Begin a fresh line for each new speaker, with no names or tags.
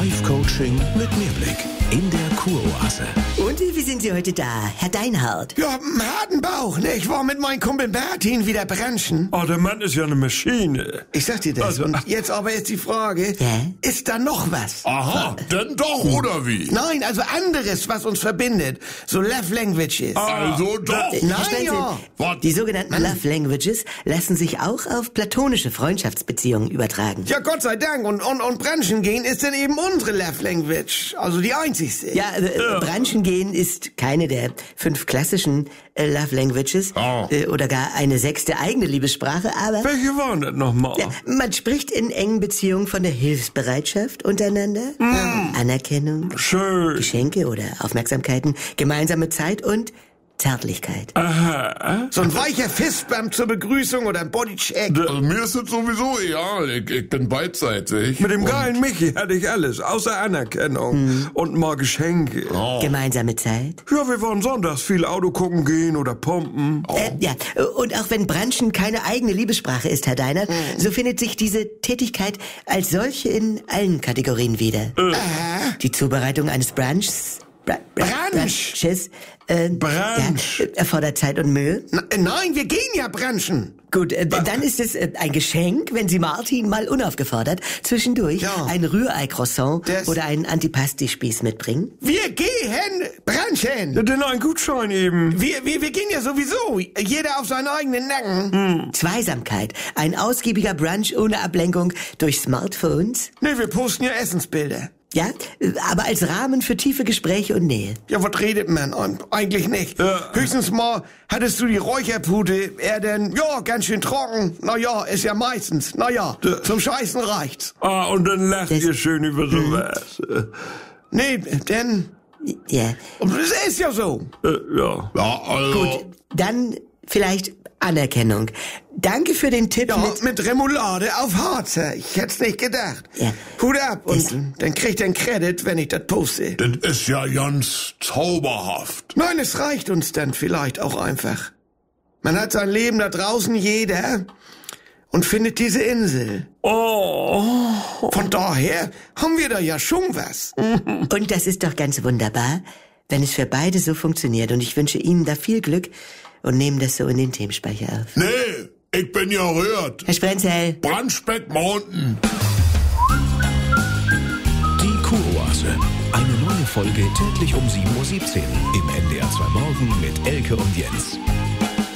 Live-Coaching mit Mehrblick in der Kuroase.
Und wie sind Sie heute da, Herr Deinhardt?
Ja, einen harten Bauch, ne? Ich war mit meinem Kumpel Bertin wieder branchen.
Oh, der Mann ist ja eine Maschine.
Ich sag dir das.
Also,
und jetzt aber ist die Frage, ist da noch was?
Aha, denn doch, oder wie?
Nein, also anderes, was uns verbindet. So Love Languages.
Also doch.
Nein,
Herr Spenzel,
Was?
die sogenannten Love Languages lassen sich auch auf platonische Freundschaftsbeziehungen übertragen.
Ja, Gott sei Dank. Und branchen gehen ist dann eben unsere Love Language. Also die einzigste.
Ja, branchen gehen ist keine der 5 klassischen Love Languages oder gar eine 6. eigene Liebessprache, aber
Welche waren das nochmal?
ja, man spricht in engen Beziehungen von der Hilfsbereitschaft untereinander, Anerkennung,
Schön.
Geschenke oder Aufmerksamkeiten, gemeinsame Zeit und Zärtlichkeit.
So ein weicher Fistbump zur Begrüßung oder ein Bodycheck.
Also mir ist es sowieso egal, ich bin beidseitig.
Mit dem
Und-
geilen Michi hatte ich alles, außer Anerkennung und mal Geschenke.
Gemeinsame Zeit.
Ja, wir wollen sonntags viel Auto gucken gehen oder pumpen.
Ja, und auch wenn Branchen keine eigene Liebessprache ist, Herr Deinert, so findet sich diese Tätigkeit als solche in allen Kategorien wieder. Die Zubereitung eines Brunches, Brunches,
Brunch.
ja, erfordert Zeit und Mühe.
Nein, wir gehen ja branchen.
Gut, dann ist es ein Geschenk, wenn Sie Martin mal unaufgefordert zwischendurch ein Rührei-Croissant
Das-
oder einen Antipasti-Spieß mitbringen.
Wir gehen branchen.
Denn ein Gutschein eben.
Wir gehen ja sowieso. Jeder auf seinen eigenen Nacken.
Zweisamkeit, ein ausgiebiger Brunch ohne Ablenkung durch Smartphones.
Nee, wir posten ja Essensbilder.
Ja, aber als Rahmen für tiefe Gespräche und Nähe.
Ja, was redet man? Eigentlich nicht. Höchstens mal hattest du die Räucherpute, er denn, ja, ganz schön trocken. Na ja, ist ja meistens. Na ja, zum Scheißen reicht's.
Und dann lacht ihr schön über sowas.
Nee, denn,
Ja,
es ist ja so.
Ja.
Ja, also...
gut, dann vielleicht Anerkennung. Danke für den Tipp
Ja,
mit...
mit Remoulade auf Harzer. Ich hätt's nicht gedacht.
Ja.
Hut ab und dann kriegt er einen Credit, wenn ich das poste.
Das ist ja ganz zauberhaft.
Nein, es reicht uns dann vielleicht auch einfach. Man hat sein Leben da draußen, jeder, und findet diese Insel. Von daher haben wir da ja schon was.
Und das ist doch ganz wunderbar, wenn es für beide so funktioniert. Und ich wünsche Ihnen da viel Glück und nehme das so in den Themenspeicher auf.
Nee, ich bin ja rührt.
Herr Sprenzel.
Brunchback Mountain.
Die Kuroase. Eine neue Folge täglich um 7:17 Uhr im NDR 2 Morgen mit Elke und Jens.